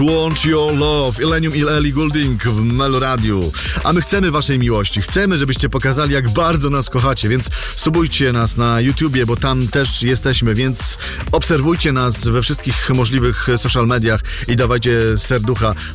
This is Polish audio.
Want Your Love, Illenium i Ellie Goulding w Meloradiu. A my chcemy waszej miłości, chcemy, żebyście pokazali, jak bardzo nas kochacie, więc subujcie nas na YouTubie, bo tam też jesteśmy, więc obserwujcie nas we wszystkich możliwych social mediach i dawajcie serducha